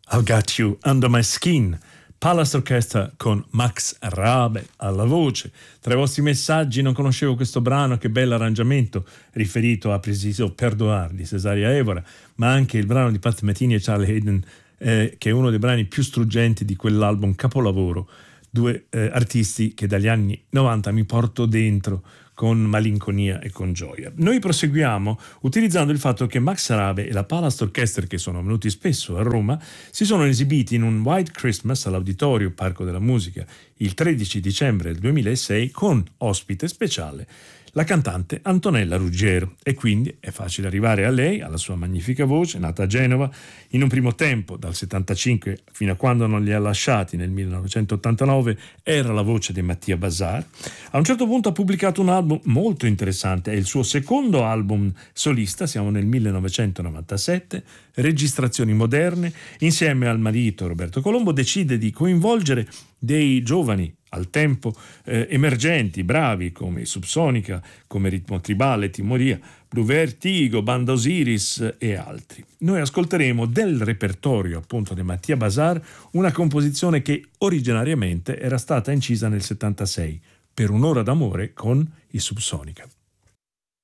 I've Got You Under My Skin, Palace Orchestra con Max Rabe alla voce. Tra i vostri messaggi: non conoscevo questo brano, che bell'arrangiamento, riferito a Preciso Perdoar di Cesaria Evora, ma anche il brano di Pat Metheny e Charlie Haydn, che è uno dei brani più struggenti di quell'album capolavoro. Due artisti che dagli anni 90 mi porto dentro con malinconia e con gioia. Noi proseguiamo utilizzando il fatto che Max Rabe e la Palace Orchestra, che sono venuti spesso a Roma, si sono esibiti in un White Christmas all'Auditorio Parco della Musica il 13 dicembre del 2006 con ospite speciale la cantante Antonella Ruggiero, e quindi è facile arrivare a lei, alla sua magnifica voce, nata a Genova in un primo tempo dal 75 fino a quando non li ha lasciati nel 1989, era la voce di Mattia Bazar. A un certo punto ha pubblicato un album molto interessante, è il suo secondo album solista, siamo nel 1997, registrazioni moderne. Insieme al marito Roberto Colombo decide di coinvolgere dei giovani al tempo emergenti, bravi, come i Subsonica, come Ritmo Tribale, Timoria, Blue Vertigo, Banda Osiris e altri. Noi ascolteremo del repertorio appunto di Mattia Bazar una composizione che originariamente era stata incisa nel 76, Per un'ora d'amore con i Subsonica.